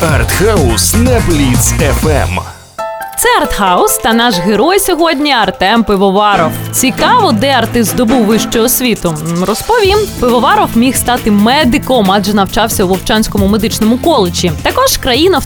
Артхаус на Бліц ФМ. Це Артхаус та наш герой сьогодні Артем Пивоваров. Цікаво, де артист здобув вищу освіту? Розповім. Пивоваров міг стати медиком, адже навчався у Вовчанському медичному коледжі. Також країна